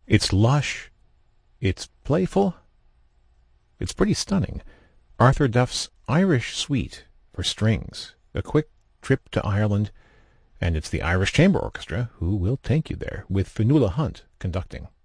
It's lush, it's playful, it's pretty stunning. Arthur Duff's Irish Suite for strings, a quick trip to Ireland, and it's the Irish Chamber Orchestra who will take you there, with Fionnuala Hunt conducting.